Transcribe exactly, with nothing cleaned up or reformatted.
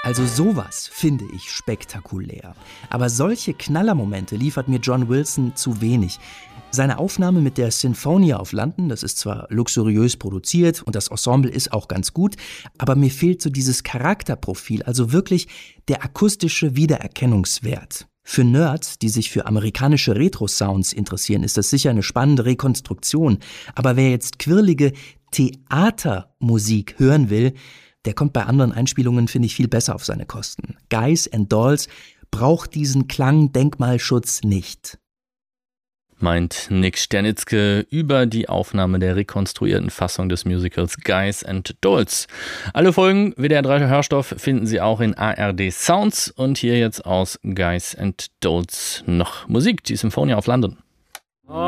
Also sowas finde ich spektakulär. Aber solche Knallermomente liefert mir John Wilson zu wenig. Seine Aufnahme mit der Sinfonia of London, das ist zwar luxuriös produziert und das Ensemble ist auch ganz gut, aber mir fehlt so dieses Charakterprofil, also wirklich der akustische Wiedererkennungswert. Für Nerds, die sich für amerikanische Retro-Sounds interessieren, ist das sicher eine spannende Rekonstruktion. Aber wer jetzt quirlige Theatermusik hören will, der kommt bei anderen Einspielungen, finde ich, viel besser auf seine Kosten. Guys and Dolls braucht diesen Klangdenkmalschutz nicht. Meint Nick Sternitzke über die Aufnahme der rekonstruierten Fassung des Musicals Guys and Dolls. Alle Folgen W D R drei Hörstoff finden Sie auch in A R D Sounds und hier jetzt aus Guys and Dolls noch Musik, die Sinfonia of London.